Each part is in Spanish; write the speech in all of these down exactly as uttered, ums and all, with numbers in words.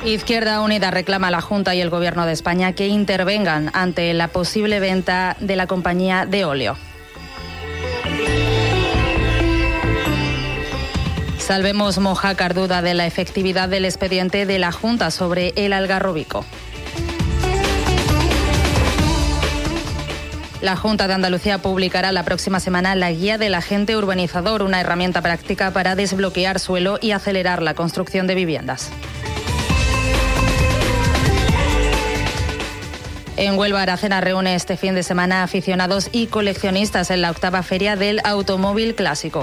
Izquierda Unida reclama a la Junta y el Gobierno de España que intervengan ante la posible venta de la compañía Deolio. Salvemos Mojácar duda de la efectividad del expediente de la Junta sobre el Algarrobico. La Junta de Andalucía publicará la próxima semana la Guía del Agente Urbanizador, una herramienta práctica para desbloquear suelo y acelerar la construcción de viviendas. En Huelva, Aracena reúne este fin de semana aficionados y coleccionistas en la octava feria del automóvil clásico.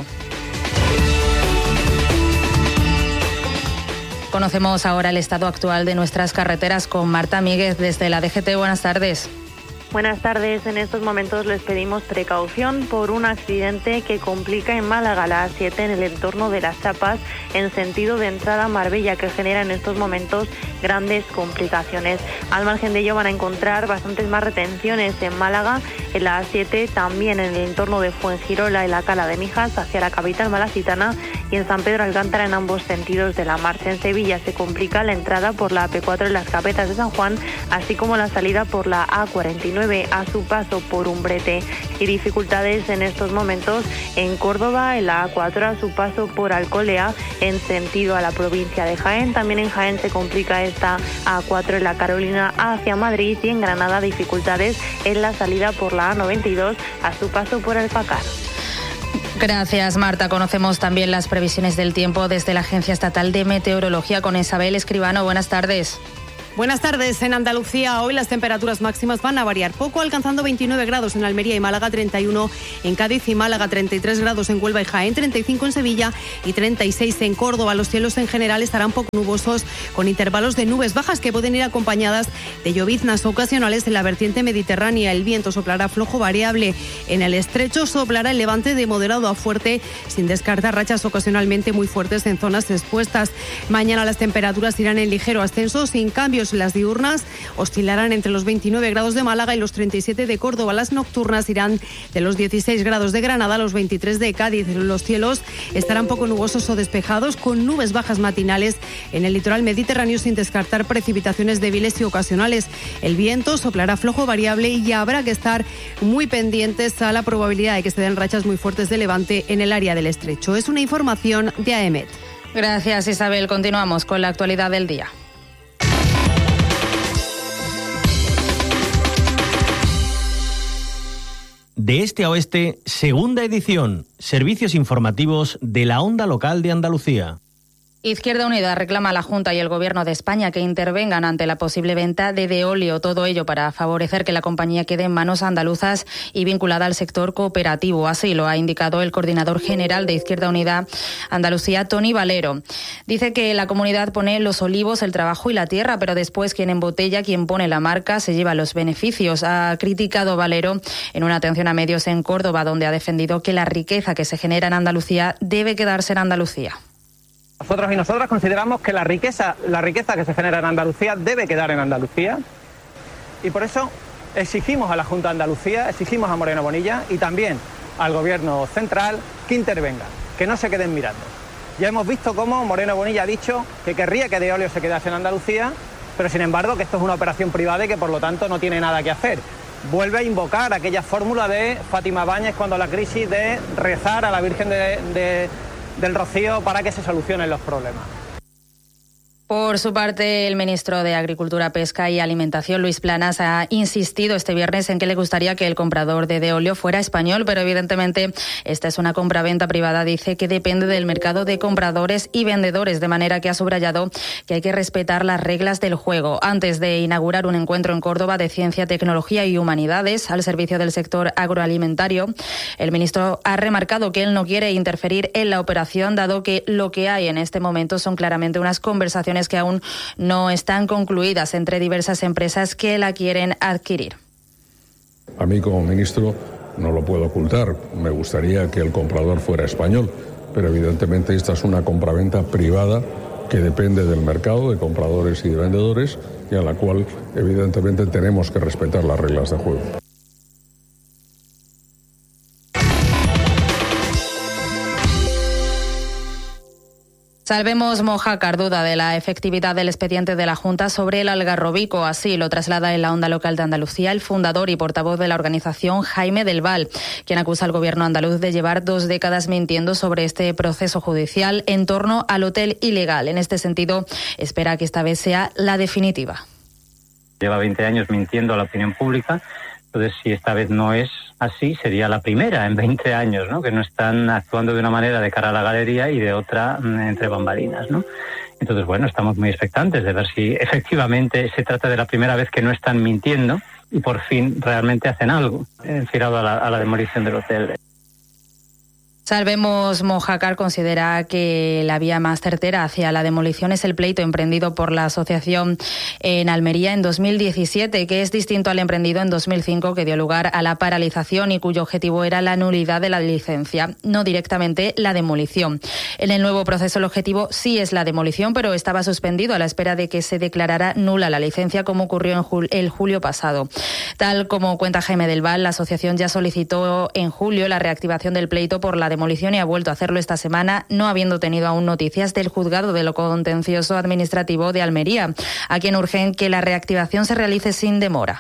Conocemos ahora el estado actual de nuestras carreteras con Marta Míguez desde la D G T. Buenas tardes. Buenas tardes. En estos momentos les pedimos precaución por un accidente que complica en Málaga la A siete en el entorno de Las Chapas en sentido de entrada a Marbella, que genera en estos momentos grandes complicaciones. Al margen de ello van a encontrar bastantes más retenciones en Málaga, en la A siete, también en el entorno de Fuengirola y la Cala de Mijas hacia la capital malacitana y en San Pedro Alcántara en ambos sentidos de la marcha. En Sevilla se complica la entrada por la A P cuatro en las Capetas de San Juan, así como la salida por la A cuarenta y nueve a su paso por Umbrete, y dificultades en estos momentos en Córdoba, en la A cuatro a su paso por Alcolea en sentido a la provincia de Jaén. También en Jaén se complica esta A cuatro en la Carolina hacia Madrid, y en Granada dificultades en la salida por la A noventa y dos a su paso por Alfacar. Gracias, Marta. Conocemos también las previsiones del tiempo desde la Agencia Estatal de Meteorología con Isabel Escribano. Buenas tardes. Buenas tardes. En Andalucía hoy las temperaturas máximas van a variar poco, alcanzando veintinueve grados en Almería y Málaga, treinta y uno en Cádiz y Málaga, treinta y tres grados en Huelva y Jaén, treinta y cinco en Sevilla y treinta y seis en Córdoba. Los cielos en general estarán poco nubosos, con intervalos de nubes bajas que pueden ir acompañadas de lloviznas ocasionales en la vertiente mediterránea. El viento soplará flojo variable. En el estrecho soplará el levante de moderado a fuerte, sin descartar rachas ocasionalmente muy fuertes en zonas expuestas. Mañana las temperaturas irán en ligero ascenso, sin cambios. Las diurnas oscilarán entre los veintinueve grados de Málaga y los treinta y siete de Córdoba. Las nocturnas irán de los dieciséis grados de Granada a los veintitrés de Cádiz. Los cielos estarán poco nubosos o despejados, con nubes bajas matinales en el litoral mediterráneo, sin descartar precipitaciones débiles y ocasionales. El viento soplará flojo variable y habrá que estar muy pendientes a la probabilidad de que se den rachas muy fuertes de levante en el área del estrecho. Es una información de AEMET. Gracias, Isabel. Continuamos con la actualidad del día. De este a oeste, segunda edición, servicios informativos de la onda local de Andalucía. Izquierda Unida reclama a la Junta y el Gobierno de España que intervengan ante la posible venta de Deolio, todo ello para favorecer que la compañía quede en manos andaluzas y vinculada al sector cooperativo. Así lo ha indicado el coordinador general de Izquierda Unida Andalucía, Tony Valero. Dice que la comunidad pone los olivos, el trabajo y la tierra, pero después quien embotella, quien pone la marca, se lleva los beneficios. Ha criticado Valero en una atención a medios en Córdoba, donde ha defendido que la riqueza que se genera en Andalucía debe quedarse en Andalucía. Nosotros y nosotras consideramos que la riqueza, la riqueza que se genera en Andalucía debe quedar en Andalucía, y por eso exigimos a la Junta de Andalucía, exigimos a Moreno Bonilla y también al Gobierno central que intervengan, que no se queden mirando. Ya hemos visto cómo Moreno Bonilla ha dicho que querría que Deolio se quedase en Andalucía, pero sin embargo que esto es una operación privada y que por lo tanto no tiene nada que hacer. Vuelve a invocar aquella fórmula de Fátima Báñez cuando la crisis, de rezar a la Virgen de... de del Rocío para que se solucionen los problemas. Por su parte, el ministro de Agricultura, Pesca y Alimentación, Luis Planas, ha insistido este viernes en que le gustaría que el comprador de Deolio fuera español, pero evidentemente esta es una compraventa privada. Dice que depende del mercado de compradores y vendedores, de manera que ha subrayado que hay que respetar las reglas del juego. Antes de inaugurar un encuentro en Córdoba de Ciencia, Tecnología y Humanidades al servicio del sector agroalimentario, el ministro ha remarcado que él no quiere interferir en la operación, dado que lo que hay en este momento son claramente unas conversaciones que aún no están concluidas entre diversas empresas que la quieren adquirir. A mí como ministro no lo puedo ocultar. Me gustaría que el comprador fuera español, pero evidentemente esta es una compraventa privada que depende del mercado de compradores y de vendedores, y a la cual evidentemente tenemos que respetar las reglas de juego. Salvemos Mojácar duda de la efectividad del expediente de la Junta sobre el Algarrobico. Así lo traslada en la Onda Local de Andalucía el fundador y portavoz de la organización, Jaime del Val, quien acusa al gobierno andaluz de llevar dos décadas mintiendo sobre este proceso judicial en torno al hotel ilegal. En este sentido, espera que esta vez sea la definitiva. Lleva veinte años mintiendo a la opinión pública. Entonces, si esta vez no es así, sería la primera en veinte años, ¿no? Que no están actuando de una manera de cara a la galería y de otra entre bambalinas, ¿no? Entonces, bueno, estamos muy expectantes de ver si efectivamente se trata de la primera vez que no están mintiendo y por fin realmente hacen algo enfilado a la, a la demolición del hotel. Salvemos Mojácar considera que la vía más certera hacia la demolición es el pleito emprendido por la asociación en Almería en dos mil diecisiete, que es distinto al emprendido en dos mil cinco, que dio lugar a la paralización y cuyo objetivo era la nulidad de la licencia, no directamente la demolición. En el nuevo proceso el objetivo sí es la demolición, pero estaba suspendido a la espera de que se declarara nula la licencia, como ocurrió en jul- el julio pasado. Tal como cuenta Jaime del Val, la asociación ya solicitó en julio la reactivación del pleito por la demolición y ha vuelto a hacerlo esta semana, no habiendo tenido aún noticias del juzgado de lo contencioso administrativo de Almería, a quien urgen que la reactivación se realice sin demora.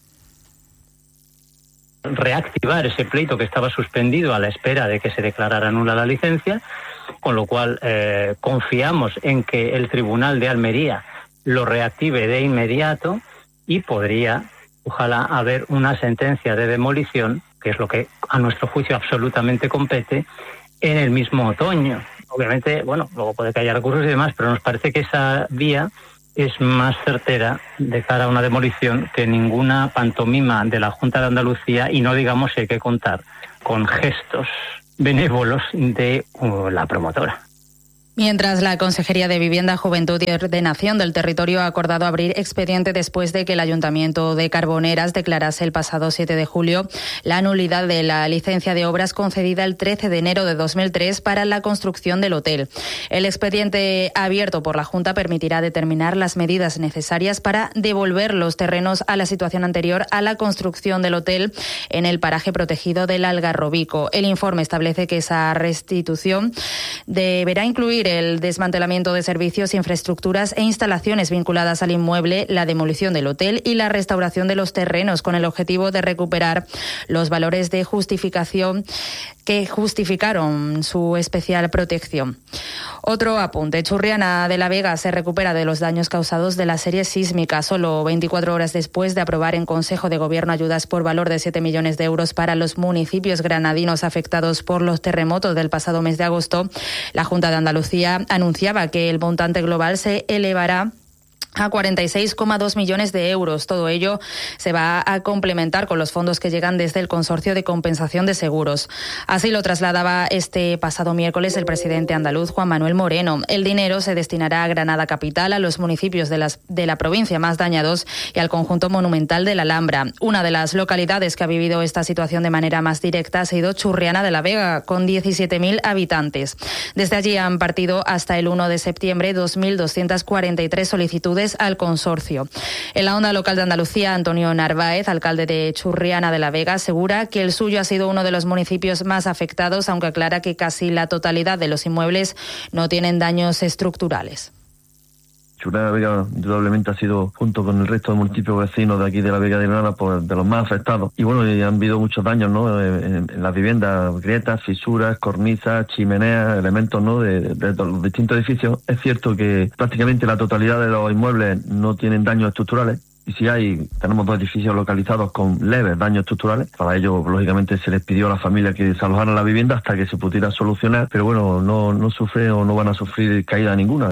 Reactivar ese pleito que estaba suspendido a la espera de que se declarara nula la licencia, con lo cual eh, confiamos en que el Tribunal de Almería lo reactive de inmediato y podría, ojalá, haber una sentencia de demolición, que es lo que a nuestro juicio absolutamente compete, en el mismo otoño. Obviamente, bueno, luego puede que haya recursos y demás, pero nos parece que esa vía es más certera de cara a una demolición que ninguna pantomima de la Junta de Andalucía, y no digamos si hay que contar con gestos benévolos de uh, la promotora. Mientras, la Consejería de Vivienda, Juventud y Ordenación del Territorio ha acordado abrir expediente después de que el Ayuntamiento de Carboneras declarase el pasado siete de julio la nulidad de la licencia de obras concedida el trece de enero de dos mil tres para la construcción del hotel. El expediente abierto por la Junta permitirá determinar las medidas necesarias para devolver los terrenos a la situación anterior a la construcción del hotel en el paraje protegido del Algarrobico. El informe establece que esa restitución deberá incluir el desmantelamiento de servicios, infraestructuras e instalaciones vinculadas al inmueble, la demolición del hotel y la restauración de los terrenos, con el objetivo de recuperar los valores de justificación que justificaron su especial protección. Otro apunte: Churriana de la Vega se recupera de los daños causados de la serie sísmica, solo veinticuatro horas después de aprobar en Consejo de Gobierno ayudas por valor de siete millones de euros para los municipios granadinos afectados por los terremotos del pasado mes de agosto. La Junta de Andalucía anunciaba que el montante global se elevará a cuarenta y seis coma dos millones de euros. Todo ello se va a complementar con los fondos que llegan desde el Consorcio de Compensación de Seguros. Así lo trasladaba este pasado miércoles el presidente andaluz, Juan Manuel Moreno. El dinero se destinará a Granada capital, a los municipios de, las, de la provincia más dañados y al conjunto monumental de la Alhambra. Una de las localidades que ha vivido esta situación de manera más directa ha sido Churriana de la Vega, con diecisiete mil habitantes. Desde allí han partido hasta el uno de septiembre dos mil doscientas cuarenta y tres solicitudes al consorcio. En la Onda Local de Andalucía, Antonio Narváez, alcalde de Churriana de la Vega, asegura que el suyo ha sido uno de los municipios más afectados, aunque aclara que casi la totalidad de los inmuebles no tienen daños estructurales. Churriana de la Vega indudablemente ha sido, junto con el resto de municipios vecinos de aquí de la Vega de Granada, pues, de los más afectados. Y bueno, y han habido muchos daños, ¿no? En, en las viviendas, grietas, fisuras, cornisas, chimeneas, elementos, ¿no? De, de, de los distintos edificios. Es cierto que prácticamente la totalidad de los inmuebles no tienen daños estructurales. Y si hay, tenemos dos edificios localizados con leves daños estructurales. Para ello, lógicamente, se les pidió a la familia que desalojaran la vivienda hasta que se pudiera solucionar. Pero bueno, no, no sufren o no van a sufrir caída ninguna.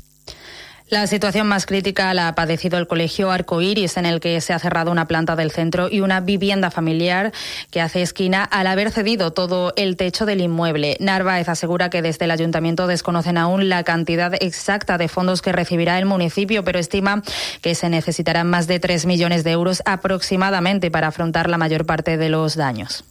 La situación más crítica la ha padecido el colegio Arcoiris, en el que se ha cerrado una planta del centro y una vivienda familiar que hace esquina al haber cedido todo el techo del inmueble. Narváez asegura que desde el ayuntamiento desconocen aún la cantidad exacta de fondos que recibirá el municipio, pero estima que se necesitarán más de tres millones de euros aproximadamente para afrontar la mayor parte de los daños.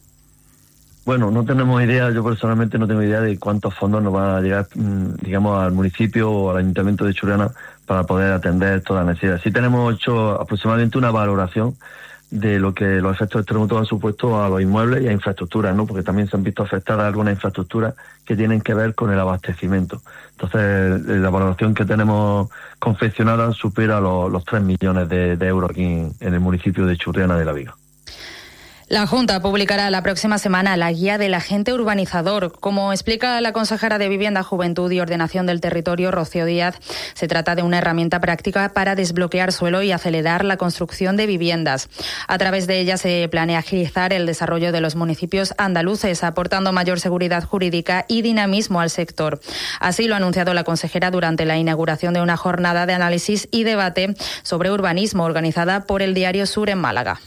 Bueno, no tenemos idea, yo personalmente no tengo idea de cuántos fondos nos van a llegar, digamos, al municipio o al ayuntamiento de Churriana para poder atender todas las necesidades. Sí tenemos hecho aproximadamente una valoración de lo que los efectos de terremotos han supuesto a los inmuebles y a infraestructuras, ¿no? Porque también se han visto afectadas algunas infraestructuras que tienen que ver con el abastecimiento. Entonces, la valoración que tenemos confeccionada supera los, los tres millones de, de euros aquí en, en el municipio de Churriana de la Viga. La Junta publicará la próxima semana la guía del agente urbanizador. Como explica la consejera de Vivienda, Juventud y Ordenación del Territorio, Rocío Díaz, se trata de una herramienta práctica para desbloquear suelo y acelerar la construcción de viviendas. A través de ella se planea agilizar el desarrollo de los municipios andaluces, aportando mayor seguridad jurídica y dinamismo al sector. Así lo ha anunciado la consejera durante la inauguración de una jornada de análisis y debate sobre urbanismo organizada por el diario Sur en Málaga.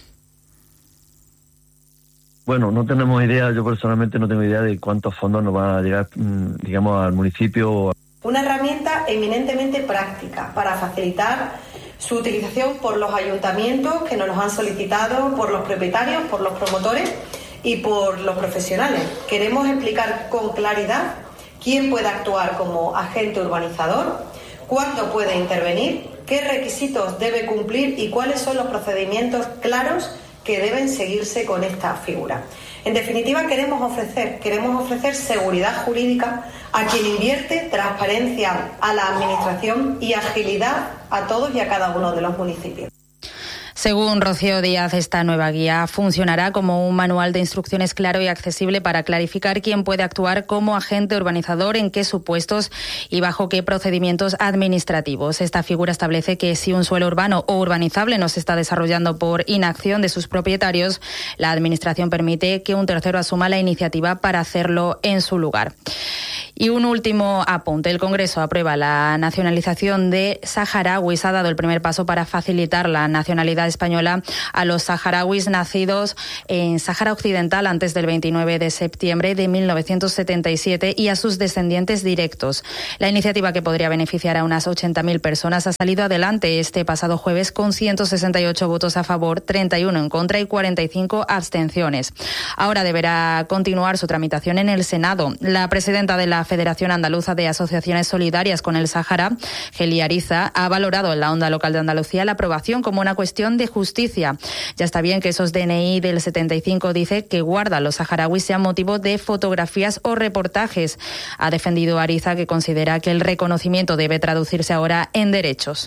Bueno, no tenemos idea, yo personalmente no tengo idea de cuántos fondos nos van a llegar, digamos, al municipio. Una herramienta eminentemente práctica para facilitar su utilización por los ayuntamientos que nos los han solicitado, por los propietarios, por los promotores y por los profesionales. Queremos explicar con claridad quién puede actuar como agente urbanizador, cuándo puede intervenir, qué requisitos debe cumplir y cuáles son los procedimientos claros que deben seguirse con esta figura. En definitiva, queremos ofrecer, queremos ofrecer seguridad jurídica a quien invierte, transparencia a la administración y agilidad a todos y a cada uno de los municipios. Según Rocío Díaz, esta nueva guía funcionará como un manual de instrucciones claro y accesible para clarificar quién puede actuar como agente urbanizador, en qué supuestos y bajo qué procedimientos administrativos. Esta figura establece que si un suelo urbano o urbanizable no se está desarrollando por inacción de sus propietarios, la Administración permite que un tercero asuma la iniciativa para hacerlo en su lugar. Y un último apunte. El Congreso aprueba la nacionalización de saharauis. Ha dado el primer paso para facilitar la nacionalidad española a los saharauis nacidos en Sáhara Occidental antes del veintinueve de septiembre de mil novecientos setenta y siete y a sus descendientes directos. La iniciativa, que podría beneficiar a unas ochenta mil personas, ha salido adelante este pasado jueves con ciento sesenta y ocho votos a favor, treinta y uno en contra y cuarenta y cinco abstenciones. Ahora deberá continuar su tramitación en el Senado. La presidenta de la Federación Andaluza de Asociaciones Solidarias con el Sáhara, Geli Ariza, ha valorado en la Onda Local de Andalucía la aprobación como una cuestión de justicia. Ya está bien que esos D N I del setenta y cinco, dice, que guardan los saharauis sean motivo de fotografías o reportajes. Ha defendido Ariza, que considera que el reconocimiento debe traducirse ahora en derechos.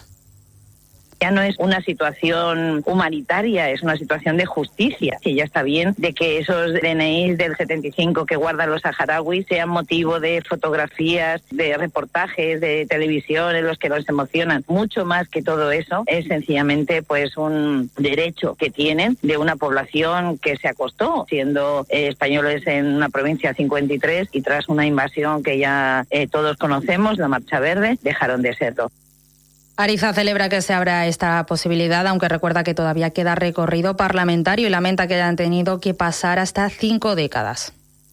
Ya no es una situación humanitaria, es una situación de justicia, que ya está bien de que esos D N Is del setenta y cinco que guardan los saharauis sean motivo de fotografías, de reportajes, de televisión en los que los emocionan. Mucho más que todo eso, es sencillamente pues un derecho que tienen de una población que se acostó siendo eh, españoles en una provincia cincuenta y tres y tras una invasión que ya eh, todos conocemos, la Marcha Verde, dejaron de serlo. Ariza celebra que se abra esta posibilidad, aunque recuerda que todavía queda recorrido parlamentario y lamenta que hayan tenido que pasar hasta cinco décadas.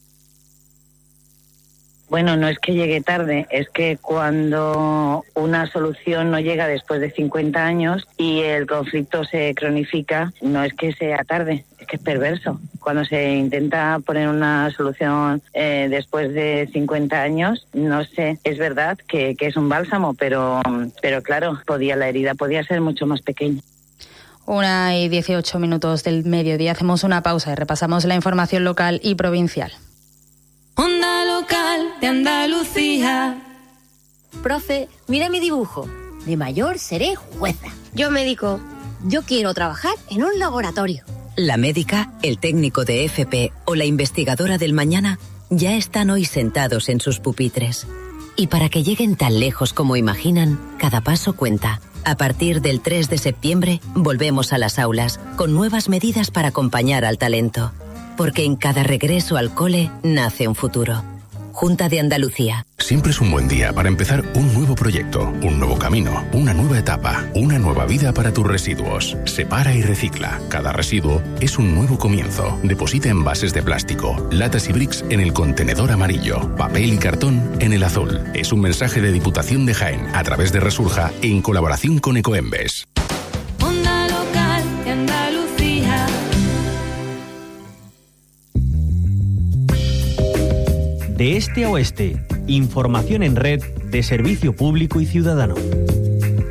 Bueno, no es que llegue tarde, es que cuando una solución no llega después de cincuenta años y el conflicto se cronifica, no es que sea tarde, es que es perverso. Cuando se intenta poner una solución eh, después de cincuenta años, no sé, es verdad que, que es un bálsamo, pero, pero claro, podía la herida podía ser mucho más pequeña. Una y dieciocho minutos del mediodía, hacemos una pausa y repasamos la información local y provincial. Onda Local de Andalucía. Profe, mira mi dibujo. De mayor seré jueza. Yo médico. Yo quiero trabajar en un laboratorio. La médica, el técnico de F P o la investigadora del mañana ya están hoy sentados en sus pupitres. Y para que lleguen tan lejos como imaginan, cada paso cuenta. A partir del tres de septiembre, volvemos a las aulas, con nuevas medidas para acompañar al talento. Porque en cada regreso al cole nace un futuro. Junta de Andalucía. Siempre es un buen día para empezar un nuevo proyecto, un nuevo camino, una nueva etapa, una nueva vida para tus residuos. Separa y recicla. Cada residuo es un nuevo comienzo. Deposita envases de plástico, latas y bricks en el contenedor amarillo, papel y cartón en el azul. Es un mensaje de Diputación de Jaén a través de Resurja en colaboración con Ecoembes. Onda Local de Andalucía. De este a oeste, información en red de servicio público y ciudadano.